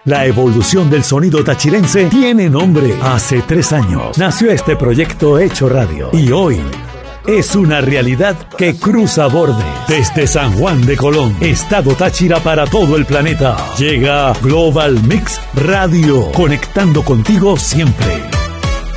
La evolución del sonido tachirense tiene nombre. Hace 3 años nació este proyecto Hecho Radio y hoy es una realidad que cruza bordes. Desde San Juan de Colón, Estado Táchira para todo el planeta, llega Global Mix Radio, conectando contigo siempre.